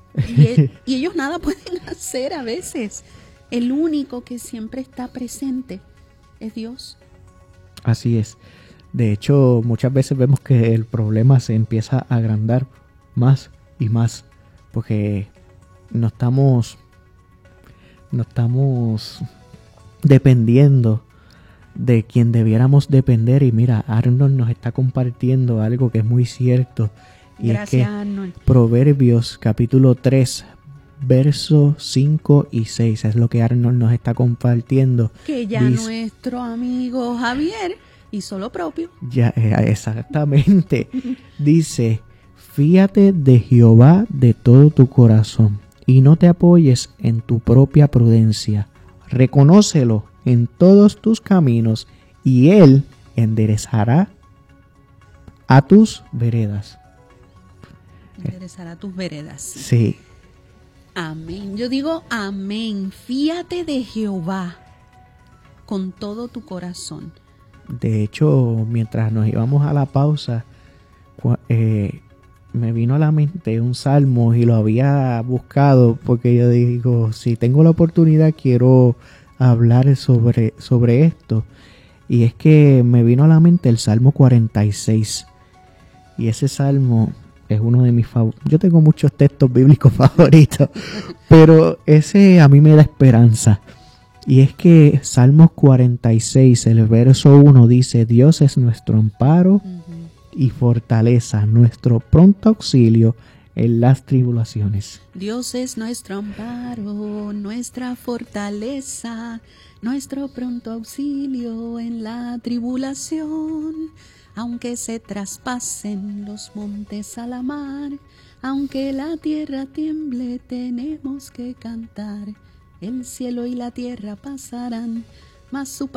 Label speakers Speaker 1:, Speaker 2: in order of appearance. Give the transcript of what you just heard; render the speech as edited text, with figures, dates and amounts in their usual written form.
Speaker 1: Y ellos nada pueden hacer a veces. El único que siempre está presente es Dios.
Speaker 2: Así es. De hecho, muchas veces vemos que el problema se empieza a agrandar más y más, porque no estamos dependiendo de quien debiéramos depender. Y mira, Arnold nos está compartiendo algo que es muy cierto, y
Speaker 1: Gracias,
Speaker 2: es que
Speaker 1: Arnold.
Speaker 2: Proverbios capítulo 3 versos 5 y 6 es lo que Arnold nos está compartiendo.
Speaker 1: Que ya nuestro amigo Javier hizo lo propio.
Speaker 2: Ya, exactamente. Dice: fíate de Jehová de todo tu corazón y no te apoyes en tu propia prudencia. Reconócelo en todos tus caminos y Él enderezará a tus veredas.
Speaker 1: Enderezará tus veredas.
Speaker 2: Sí.
Speaker 1: Amén. Yo digo amén. Fíate de Jehová con todo tu corazón.
Speaker 2: De hecho, mientras nos íbamos a la pausa, me vino a la mente un salmo y lo había buscado porque yo digo, si tengo la oportunidad quiero hablar sobre esto. Y es que me vino a la mente el Salmo 46. Y ese salmo es uno de mis favoritos. Yo tengo muchos textos bíblicos favoritos, pero ese a mí me da esperanza. Y es que Salmos 46, el verso 1 dice: Dios es nuestro amparo y fortaleza, nuestro pronto auxilio en las tribulaciones.
Speaker 1: Dios es nuestro amparo, nuestra fortaleza, nuestro pronto auxilio en la tribulación. Aunque se traspasen los montes a la mar, aunque la tierra tiemble, tenemos que cantar. El cielo y la tierra pasarán, mas su